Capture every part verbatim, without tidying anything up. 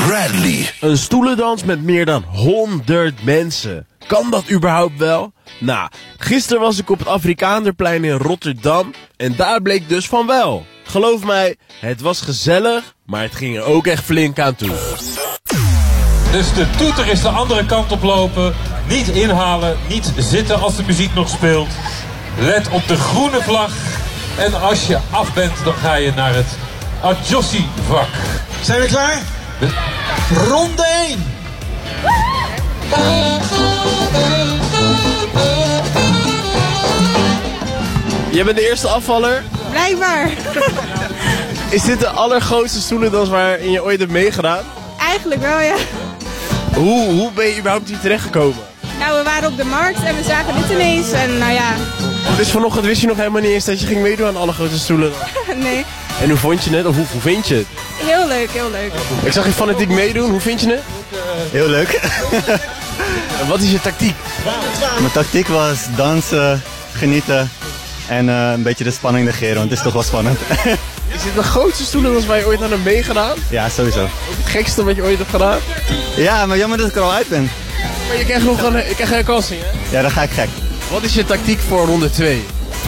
Bradley. Een stoelendans met meer dan honderd mensen. Kan dat überhaupt wel? Nou, gisteren was ik op het Afrikaanderplein in Rotterdam en daar bleek dus van wel. Geloof mij, het was gezellig, maar het ging er ook echt flink aan toe. Dus de toeter is de andere kant op lopen. Niet inhalen, niet zitten als de muziek nog speelt. Let op de groene vlag. En als je af bent, dan ga je naar het Adjossi-vak. Zijn we klaar? De... Ronde één. Jij bent de eerste afvaller? Blijkbaar. Is dit de allergrootste stoelendans waarin je ooit hebt meegedaan? Eigenlijk wel, ja. Hoe, hoe ben je überhaupt hier terechtgekomen? Nou, we waren op de markt en we zagen dit ineens en nou ja. Dus vanochtend wist je nog helemaal niet eens dat je ging meedoen aan de allergrootste stoelendans? Nee. En hoe vond je het? Of hoe, hoe vind je het? Heel leuk, heel leuk. Ik zag je fanatiek meedoen. Hoe vind je het? Heel leuk. En wat is je tactiek? Mijn tactiek was dansen, genieten en uh, een beetje de spanning negeren, want het is toch wel spannend. Is dit de grootste stoelendans waar je ooit aan hebt meegedaan? Ja, sowieso. Ook het gekste wat je ooit hebt gedaan? Ja, maar jammer dat ik er al uit ben. Maar je krijgt nog een, je krijgt herkansing, hè? Ja, dan ga ik gek. Wat is je tactiek voor ronde twee?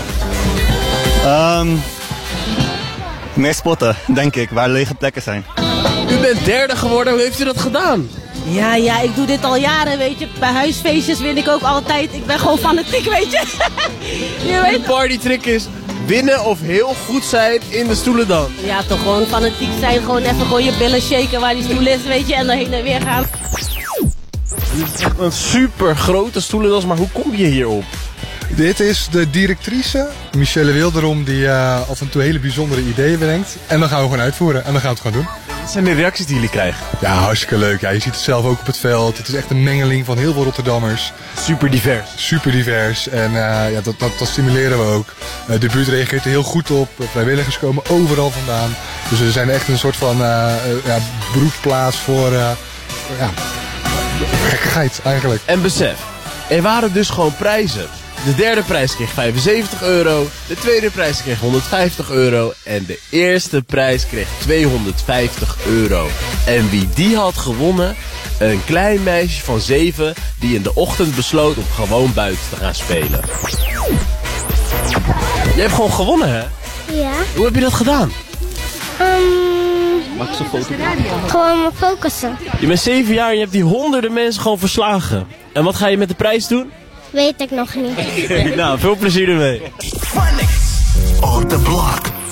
Um, meer spotten, denk ik, waar lege plekken zijn. U bent derde geworden, hoe heeft u dat gedaan? Ja, ja, ik doe dit al jaren, weet je. Bij huisfeestjes win ik ook altijd. Ik ben gewoon fanatiek, weet je. Je weet De partytrick is winnen of heel goed zijn in de stoelendans. Ja, toch gewoon fanatiek zijn. Gewoon even gewoon je billen shaken waar die stoel is, weet je. En dan heen en weer gaan. Het is echt een super grote stoelendans, maar hoe kom je hierop? Dit is de directrice, Michelle Wilderom, die uh, af en toe hele bijzondere ideeën brengt. En dan gaan we gewoon uitvoeren en dan gaan we het gewoon doen. Wat zijn de reacties die jullie krijgen? Ja, hartstikke leuk. Ja, je ziet het zelf ook op het veld. Het is echt een mengeling van heel veel Rotterdammers. Super divers. Super divers. En uh, ja, dat, dat, dat stimuleren we ook. Uh, de buurt reageert er heel goed op. Vrijwilligers komen overal vandaan. Dus we zijn echt een soort van uh, uh, ja, beroepsplaats voor uh, ja, gekkigheid eigenlijk. En besef, er waren dus gewoon prijzen. De derde prijs kreeg vijfenzeventig euro, de tweede prijs kreeg honderdvijftig euro en de eerste prijs kreeg tweehonderdvijftig euro. En wie die had gewonnen? Een klein meisje van zeven die in de ochtend besloot om gewoon buiten te gaan spelen. Je hebt gewoon gewonnen, hè? Ja. Hoe heb je dat gedaan? Um, Mag ik zo'n foto? gewoon focussen. Je bent zeven jaar en je hebt die honderden mensen gewoon verslagen. En wat ga je met de prijs doen? Weet ik nog niet. Nou, veel plezier ermee. Phonics on the block.